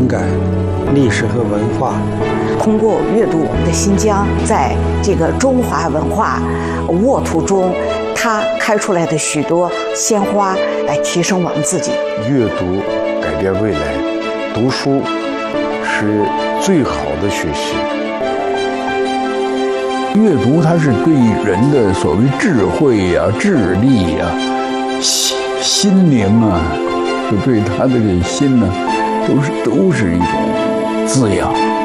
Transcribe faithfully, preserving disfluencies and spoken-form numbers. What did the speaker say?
情感、历史和文化。 通过阅读我们的新疆，在这个中华文化沃土中，它开出来的许多鲜花，来提升我们自己。 阅读改变未来，读书是最好的学习。 阅读它是对人的所谓智慧呀、啊、智力呀、啊、心心灵啊，就对他的这心呢，都是都是一种滋养。